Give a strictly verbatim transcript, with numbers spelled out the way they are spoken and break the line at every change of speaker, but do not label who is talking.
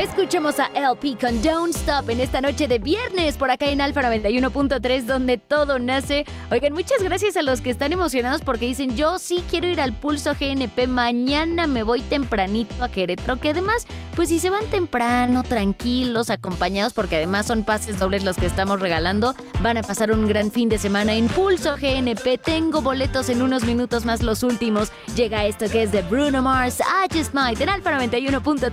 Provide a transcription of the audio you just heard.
Escuchamos a L P con Don't Stop en esta noche de viernes por acá en Alfa noventa y uno punto tres, donde todo nace. Oigan, muchas gracias a los que están emocionados porque dicen: yo sí quiero ir al Pulso G N P, mañana me voy tempranito a Querétaro, que además, pues si se van temprano, tranquilos, acompañados, porque además son pases dobles los que estamos regalando, van a pasar un gran fin de semana en Pulso G N P. Tengo boletos en unos minutos más, los últimos. Llega esto que es de Bruno Mars, I Just Might en Alfa noventa y uno punto tres.